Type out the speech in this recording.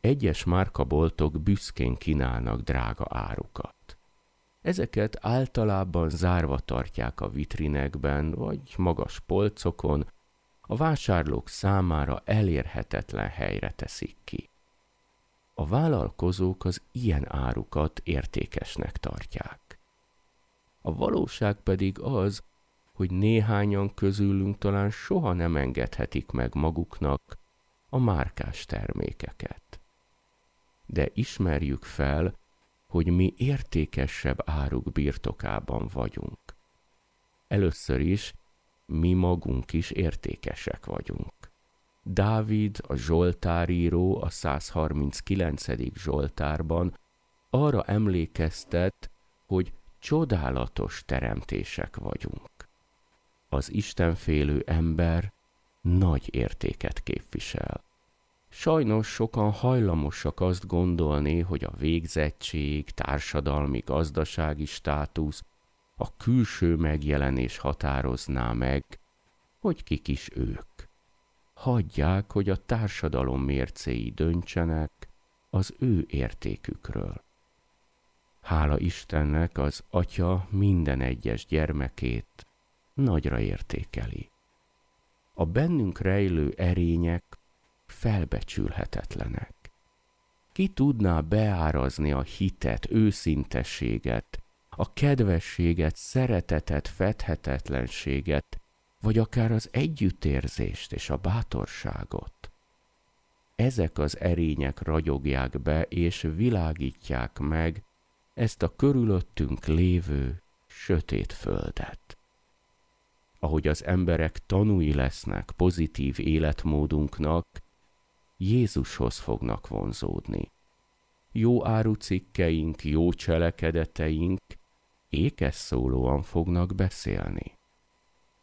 Egyes márkaboltok büszkén kínálnak drága árukat. Ezeket általában zárva tartják a vitrinekben vagy magas polcokon, a vásárlók számára elérhetetlen helyre teszik ki. A vállalkozók az ilyen árukat értékesnek tartják. A valóság pedig az, hogy néhányan közülünk talán soha nem engedhetik meg maguknak a márkás termékeket. De ismerjük fel, hogy mi értékesebb áruk birtokában vagyunk. Először is mi magunk is értékesek vagyunk. Dávid, a zsoltáríró a 139. zsoltárban arra emlékeztet, hogy csodálatos teremtések vagyunk. Az istenfélő ember nagy értéket képvisel. Sajnos sokan hajlamosak azt gondolni, hogy a végzettség, társadalmi, gazdasági státusz, a külső megjelenés határozná meg, hogy kik is ők. Hagyják, hogy a társadalom mércéi döntsenek az ő értékükről. Hála Istennek az Atya minden egyes gyermekét nagyra értékeli. A bennünk rejlő erények felbecsülhetetlenek. Ki tudná beárazni a hitet, őszintességet, a kedvességet, szeretetet, fedhetetlenséget, vagy akár az együttérzést és a bátorságot? Ezek az erények ragyogják be és világítják meg ezt a körülöttünk lévő sötét földet. Ahogy az emberek tanúi lesznek pozitív életmódunknak, Jézushoz fognak vonzódni. Jó árucikkeink, jó cselekedeteink ékes szólóan fognak beszélni.